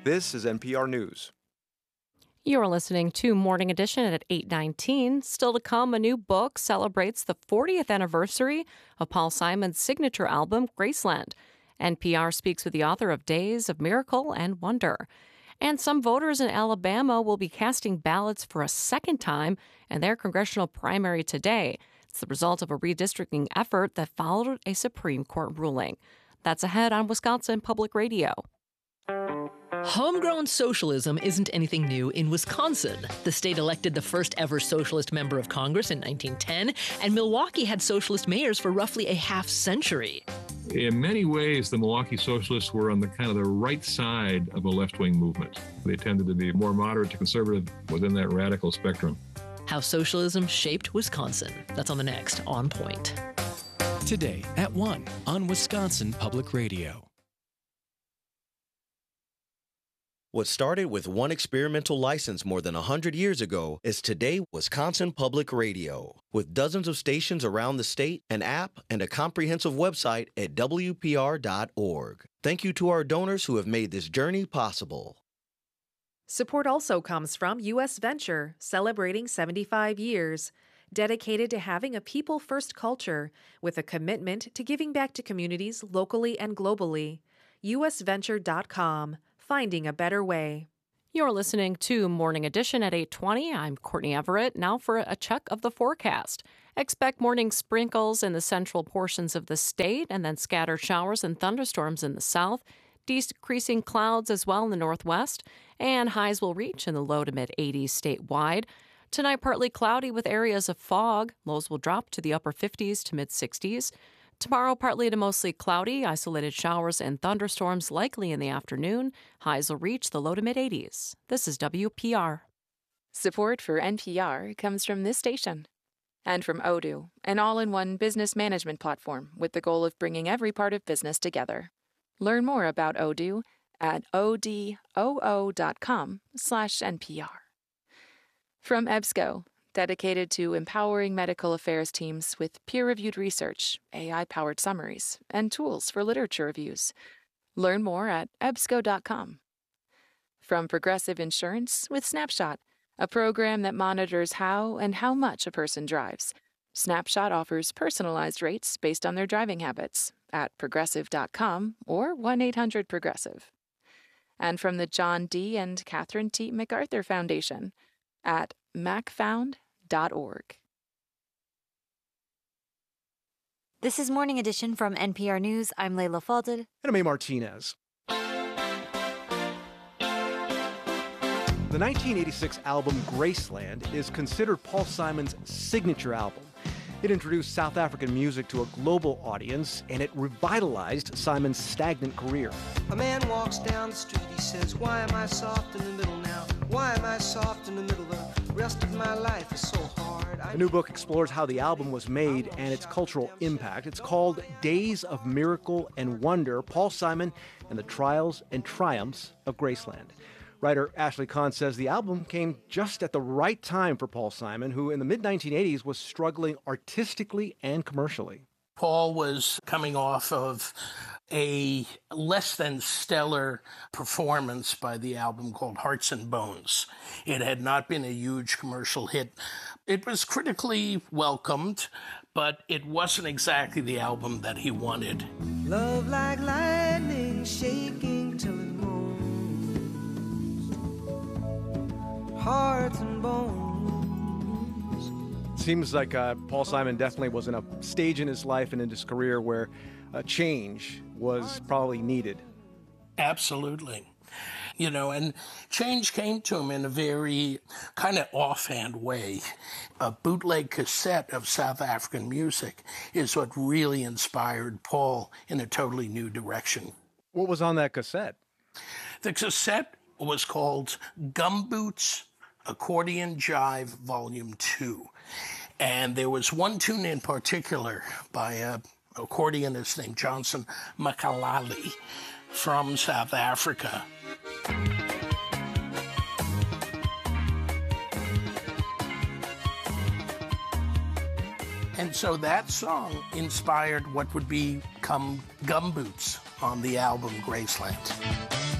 This is NPR News. You're listening to Morning Edition at 8:19. Still to come, a new book celebrates the 40th anniversary of Paul Simon's signature album, Graceland. NPR speaks with the author of Days of Miracle and Wonder. And some voters in Alabama will be casting ballots for a second time in their congressional primary today. It's the result of a redistricting effort that followed a Supreme Court ruling. That's ahead on Wisconsin Public Radio. Homegrown socialism isn't anything new in Wisconsin. The state elected the first ever socialist member of Congress in 1910, and Milwaukee had socialist mayors for roughly a half century. In many ways, the Milwaukee Socialists were on the kind of the right side of a left-wing movement. They tended to be more moderate to conservative within that radical spectrum. How socialism shaped Wisconsin. That's on the next On Point. Today at 1 on Wisconsin Public Radio. What started with one experimental license more than 100 years ago is today Wisconsin Public Radio. With dozens of stations around the state, an app, and a comprehensive website at WPR.org. Thank you to our donors who have made this journey possible. Support also comes from U.S. Venture, celebrating 75 years. Dedicated to having a people-first culture with a commitment to giving back to communities locally and globally. usventure.com. Finding a better way. You're listening to Morning Edition at 8:20. I'm Courtney Everett. Now for a check of the forecast. Expect morning sprinkles in the central portions of the state and then scattered showers and thunderstorms in the south. Decreasing clouds as well in the northwest. And highs will reach in the low to mid-80s statewide. Tonight, partly cloudy with areas of fog. Lows will drop to the upper 50s to mid-60s. Tomorrow, partly to mostly cloudy, isolated showers and thunderstorms likely in the afternoon. Highs will reach the low to mid-80s. This is WPR. Support for NPR comes from this station and from Odoo, an all-in-one business management platform with the goal of bringing every part of business together. Learn more about Odoo at odoo.com/NPR. From EBSCO, dedicated to empowering medical affairs teams with peer-reviewed research, AI-powered summaries, and tools for literature reviews. Learn more at ebsco.com. From Progressive Insurance with Snapshot, a program that monitors how and how much a person drives. Snapshot offers personalized rates based on their driving habits at progressive.com or 1-800-PROGRESSIVE. And from the John D. and Catherine T. MacArthur Foundation at macfound.org. This is Morning Edition from NPR News. I'm Layla Falded. And I'm A. Martinez. The 1986 album Graceland is considered Paul Simon's signature album. It introduced South African music to a global audience, and it revitalized Simon's stagnant career. A man walks down the street, he says, "Why am I soft in the middle now? Why am I soft in the middle? The rest of my life is so hard." The new book explores how the album was made and its cultural impact. It's called Days of Miracle and Wonder, Paul Simon and the Trials and Triumphs of Graceland. Writer Ashley Kahn says the album came just at the right time for Paul Simon, who in the mid-1980s was struggling artistically and commercially. Paul was coming off of a less than stellar performance by the album called Hearts and Bones. It had not been a huge commercial hit. It was critically welcomed, but it wasn't exactly the album that he wanted. Love like lightning shaking till it moans. Hearts and bones. Seems like Paul Simon definitely was in a stage in his life and in his career where a change was probably needed. Absolutely. You know, and change came to him in a very kind of offhand way. A bootleg cassette of South African music is what really inspired Paul in a totally new direction. What was on that cassette? The cassette was called Gumboots Accordion Jive Volume 2. And there was one tune in particular by an accordionist named Johnson Makalali from South Africa. And so that song inspired what would become Gumboots on the album Graceland.